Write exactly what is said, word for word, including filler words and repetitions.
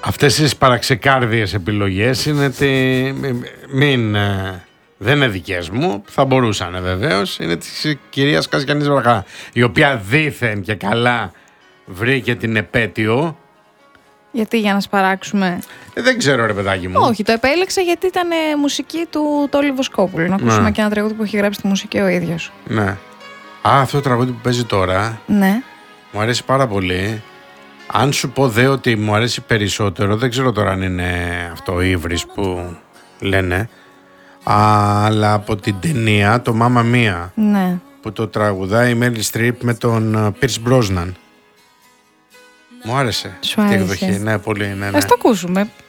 Αυτές τις παραξεκάρδιες επιλογές είναι τη... μην... δεν είναι δικές μου, θα μπορούσαν βεβαίως. Είναι της κυρίας Κασιανής Βραχά, η οποία δήθεν και καλά βρήκε την επέτειο. Γιατί, για να σπαράξουμε? Ε, δεν ξέρω ρε παιδάκι μου. Όχι, το επέλεξε γιατί ήταν ε, μουσική του Τόλι Βοσκόπουλου. Να ακούσουμε ναι. και ένα τραγούδι που έχει γράψει τη μουσική ο ίδιος. Ναι. Α, αυτό το τραγούδι που παίζει τώρα. Ναι. Μου αρέσει πάρα πολύ. Αν σου πω δε ότι μου αρέσει περισσότερο, δεν ξέρω τώρα αν είναι αυτό ο ύβρις που λένε, αλλά από την ταινία το Μάμα Μία, ναι. που το τραγουδάει η Μέριλ Στριπ με τον Πίρς Μπρόσναν. Μου άρεσε Σου αυτή η άρεσε. εκδοχή. Ναι, πολύ. Ναι, ναι. Ας το ακούσουμε.